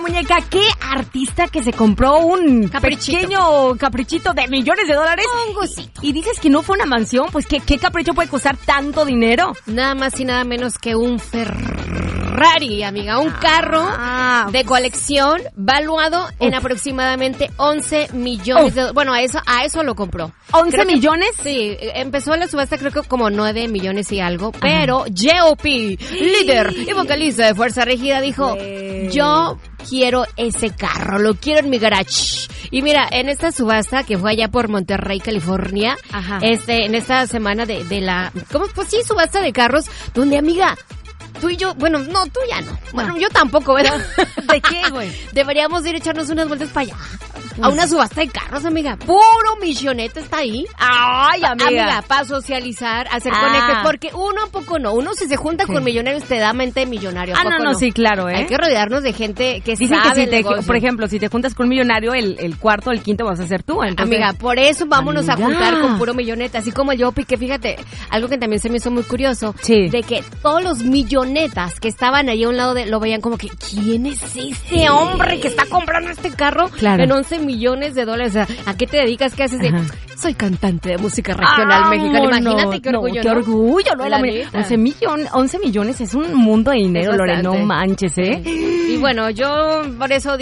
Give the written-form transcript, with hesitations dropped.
muñeca, ¿qué artista que se compró un pequeño caprichito de millones de dólares? Un gusito. Y dices que no fue una mansión, pues ¿qué capricho puede costar tanto dinero? Nada más y nada menos que un Ferrari, amiga. Un carro de colección valuado en aproximadamente 11 millones de dólares. Bueno, a eso lo compró. ¿11 millones? Sí, empezó la subasta creo que como 9 millones y algo, pero J.O.P., líder y vocalista de Fuerza Régida, dijo, yo quiero ese carro, lo quiero en mi garage. Y mira, en esta subasta que fue allá por Monterrey, California, en esta semana de la, ¿cómo? Pues sí, subasta de carros, donde, amiga, tú y yo, bueno, no, tú ya no. Bueno, yo tampoco, ¿verdad? ¿De qué, güey? Deberíamos ir a echarnos unas vueltas para allá. A una subasta de carros, amiga. Puro milloneta está ahí. Ay, amiga. Para socializar, hacer conectes. Porque uno poco no. Uno si se junta con millonarios te da mente de millonario. No, sí, claro, Hay que rodearnos de gente que dicen sabe que por ejemplo, si te juntas con un millonario, el cuarto o el quinto vas a ser tú. Entonces, amiga, por eso vámonos a juntar con puro milloneta. Así como el J.O.P., que fíjate, algo que también se me hizo muy curioso. Sí. De que todos los millonetas que estaban ahí a un lado lo veían como que, ¿quién es ese hombre que está comprando este carro en 11 millones de dólares? O sea, ¿a qué te dedicas? ¿Qué haces? Soy cantante de música regional mexicana. Imagínate qué orgullo, qué orgullo, ¿no? 11 millones es un mundo de dinero, Lore, no manches, ¿eh? Y bueno, yo por eso